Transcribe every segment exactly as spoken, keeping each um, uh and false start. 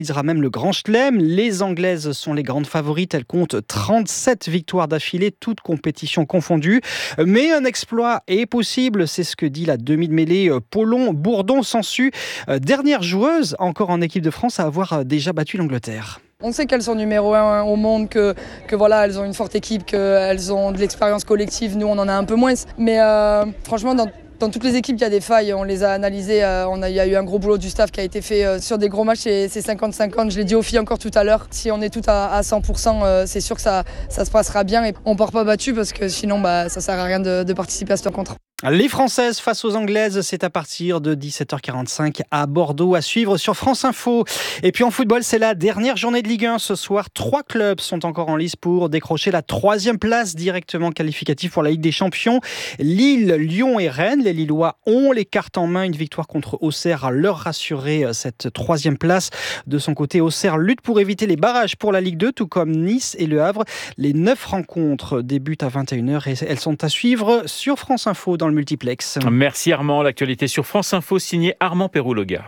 organisera même le Grand Chelem. Les Anglaises sont les grandes favorites. Elles comptent trente-sept victoires d'affilée, toutes compétitions confondues. Mais un exploit est possible, c'est ce que dit la demi de mêlée Paulon Bourdon-Sansu, dernière joueuse encore en équipe de France à avoir déjà battu l'Angleterre. On sait qu'elles sont numéro un au monde, que, que voilà, elles ont une forte équipe, qu'elles ont de l'expérience collective. Nous, on en a un peu moins. Mais euh, franchement, dans Dans toutes les équipes, il y a des failles, on les a analysées, on a, il y a eu un gros boulot du staff qui a été fait sur des gros matchs, et c'est cinquante cinquante, je l'ai dit aux filles encore tout à l'heure. Si on est toutes à, à cent pour cent, c'est sûr que ça, ça se passera bien et on ne part pas battu parce que sinon bah, ça ne sert à rien de, de participer à cette rencontre. Les Françaises face aux Anglaises, c'est à partir de dix-sept heures quarante-cinq à Bordeaux, à suivre sur France Info. Et puis en football, c'est la dernière journée de Ligue un ce soir. Trois clubs sont encore en lice pour décrocher la troisième place directement qualificative pour la Ligue des Champions. Lille, Lyon et Rennes. Les Lillois ont les cartes en main. Une victoire contre Auxerre leur rassurer cette troisième place. De son côté, Auxerre lutte pour éviter les barrages pour la Ligue deux, tout comme Nice et Le Havre. Les neuf rencontres débutent à vingt et une heures et elles sont à suivre sur France Info dans le multiplex. Merci Armand. L'actualité sur France Info, signé Armand Perrouloga.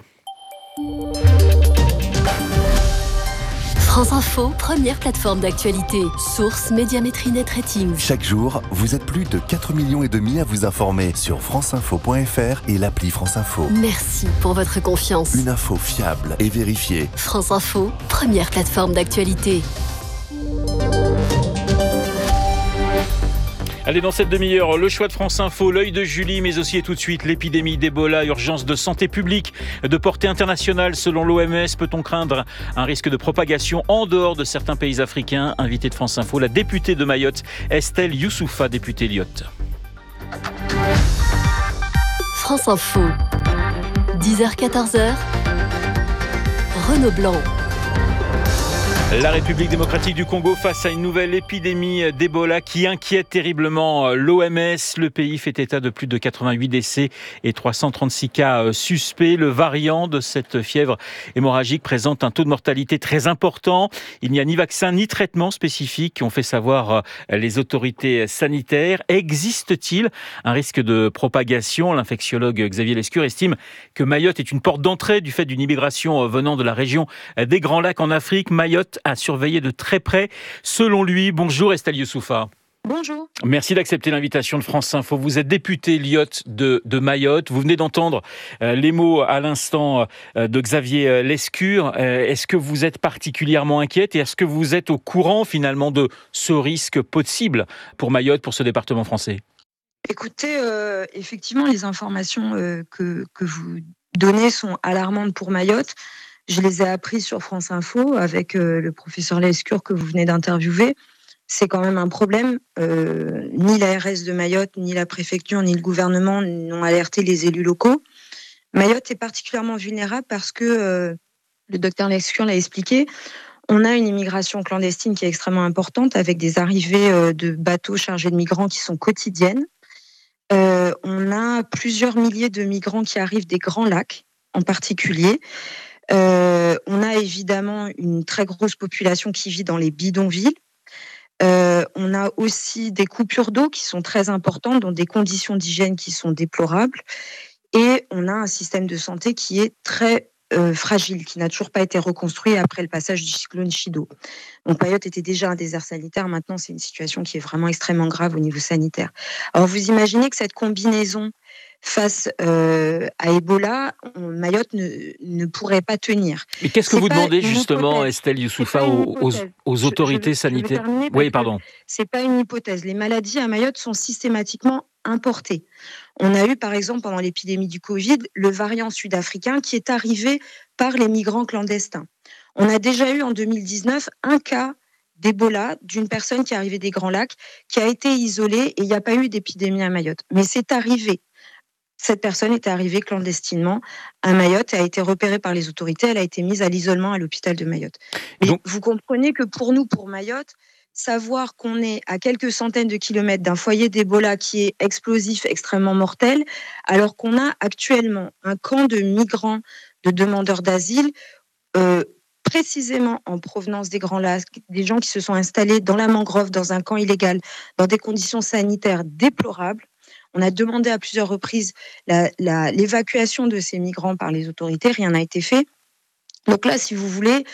France Info, première plateforme d'actualité. Source Médiamétrie Net Rating. Chaque jour, vous êtes plus de quatre millions et demi à vous informer sur franceinfo point f r et l'appli France Info. Merci pour votre confiance. Une info fiable et vérifiée. France Info, première plateforme d'actualité. Allez, dans cette demi-heure, le choix de France Info, l'œil de Julie, mais aussi et tout de suite l'épidémie d'Ebola, urgence de santé publique de portée internationale selon l'O M S. Peut-on craindre un risque de propagation en dehors de certains pays africains? Invitée de France Info, la députée de Mayotte, Estelle Youssoufa, députée Lyotte. France Info, dix heures quatorze heures, Renaud Blanc. La République démocratique du Congo face à une nouvelle épidémie d'Ebola qui inquiète terriblement l'O M S. Le pays fait état de plus de quatre-vingt-huit décès et trois cent trente-six cas suspects. Le variant de cette fièvre hémorragique présente un taux de mortalité très important. Il n'y a ni vaccin ni traitement spécifique, ont fait savoir les autorités sanitaires. Existe-t-il un risque de propagation? L'infectiologue Xavier Lescure estime que Mayotte est une porte d'entrée du fait d'une immigration venant de la région des Grands Lacs en Afrique. Mayotte à surveiller de très près, selon lui. Bonjour Estelle Youssoufa. Bonjour. Merci d'accepter l'invitation de France Info. Vous êtes députée Lyotte de, de Mayotte. Vous venez d'entendre euh, les mots à l'instant euh, de Xavier Lescure. Euh, est-ce que vous êtes particulièrement inquiète et est-ce que vous êtes au courant finalement de ce risque possible pour Mayotte, pour ce département français? Écoutez, euh, effectivement, les informations euh, que, que vous donnez sont alarmantes pour Mayotte. Je les ai apprises sur France Info avec euh, le professeur Lescure que vous venez d'interviewer. C'est quand même un problème. Euh, ni la R S de Mayotte, ni la préfecture, ni le gouvernement n'ont alerté les élus locaux. Mayotte est particulièrement vulnérable parce que, euh, le docteur Lescure l'a expliqué, on a une immigration clandestine qui est extrêmement importante avec des arrivées euh, de bateaux chargés de migrants qui sont quotidiennes. Euh, on a plusieurs milliers de migrants qui arrivent des Grands Lacs en particulier. Euh, on a évidemment une très grosse population qui vit dans les bidonvilles. Euh, on a aussi des coupures d'eau qui sont très importantes, dans des conditions d'hygiène qui sont déplorables. Et on a un système de santé qui est très euh, fragile, qui n'a toujours pas été reconstruit après le passage du cyclone Chido. Donc Mayotte était déjà un désert sanitaire. Maintenant, c'est une situation qui est vraiment extrêmement grave au niveau sanitaire. Alors vous imaginez que cette combinaison face euh, à Ebola, on, Mayotte ne, ne pourrait pas tenir. Mais qu'est-ce que c'est vous demandez justement, hypothèse. Estelle Youssoufa, aux, aux, aux autorités je, je, sanitaires? Je Oui, pardon. C'est pas une hypothèse. Les maladies à Mayotte sont systématiquement importées. On a eu, par exemple, pendant l'épidémie du Covid, le variant sud-africain qui est arrivé par les migrants clandestins. On a déjà eu en deux mille dix-neuf un cas d'Ebola d'une personne qui est arrivée des Grands Lacs, qui a été isolée et il n'y a pas eu d'épidémie à Mayotte. Mais c'est arrivé. Cette personne était arrivée clandestinement à Mayotte et a été repérée par les autorités. Elle a été mise à l'isolement à l'hôpital de Mayotte. Mais donc, vous comprenez que pour nous, pour Mayotte, savoir qu'on est à quelques centaines de kilomètres d'un foyer d'Ebola qui est explosif, extrêmement mortel, alors qu'on a actuellement un camp de migrants, de demandeurs d'asile, euh, précisément en provenance des Grands Lacs, des gens qui se sont installés dans la mangrove, dans un camp illégal, dans des conditions sanitaires déplorables. On a demandé à plusieurs reprises la, la, l'évacuation de ces migrants par les autorités, rien n'a été fait. Donc là, si vous voulez,